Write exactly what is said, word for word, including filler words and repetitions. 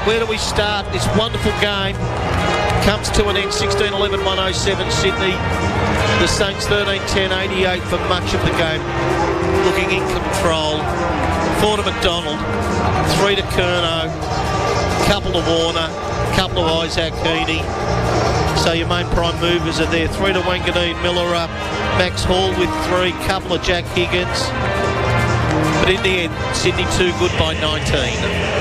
where do we start? This wonderful game comes to an end. Sixteen eleven, one oh seven Sydney. The Saints thirteen ten, eighty-eight for much of the game, looking in control. Four to McDonald, three to Curnow, couple to Warner, couple to Isaac Heaney. So your main prime movers are there. Three to Wanganeen Millera, Max Hall with three, couple of Jack Higgins. But in the end, Sydney too good by nineteen.